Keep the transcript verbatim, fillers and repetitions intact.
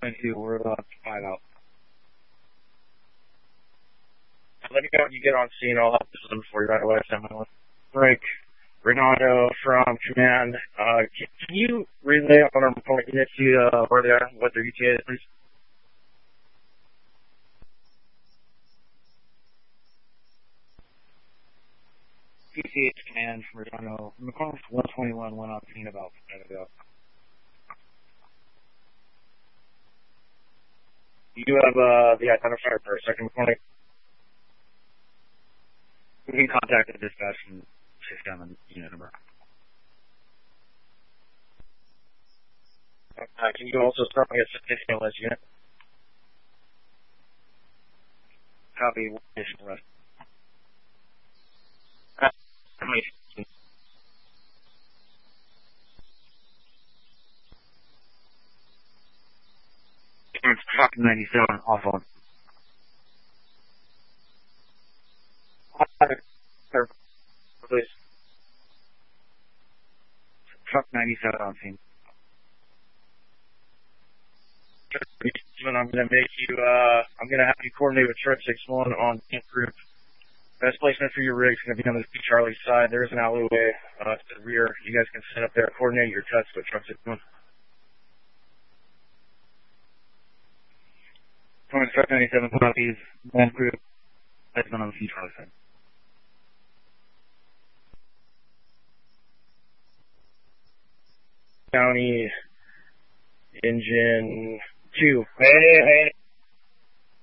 twenty-two, we're about five out. Let me know when you get on scene. I'll have this one for you right away. Break. Renato from Command. Uh, can, can you relay on our point unit to uh, where they are, what their E T A is, please? P C H Command from Renato. McCormick one twenty-one went on scene about a minute ago. You have uh, the identifier for a second, McCormick? We can contact the dispatch and chase down the unit number. Uh, can you also start me a statistical list unit? Copy, one additional rest. Uh, it's Truck ninety-seven off on. Please. Truck ninety-seven on scene. I'm going to make you, uh, I'm going to have you coordinate with Trip six one on camp group. Best placement for your rig is going to be on the Charlie side. There is an alleyway uh, to the rear. You guys can sit up there, coordinate your cuts with Truck six one. Truck ninety-seven copies, camp group, placement on the Charlie side. County engine two. Hey, hey.